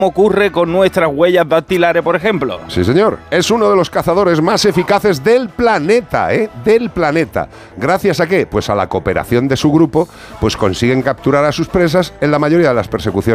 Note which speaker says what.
Speaker 1: ocurre con nuestras huellas dactilares, por ejemplo.
Speaker 2: Sí, señor. Es uno de los cazadores más eficaces del planeta, ¿eh? Del planeta. ¿Gracias a qué? Pues a la cooperación de su grupo, pues consiguen capturar a sus presas en la mayoría de las persecuciones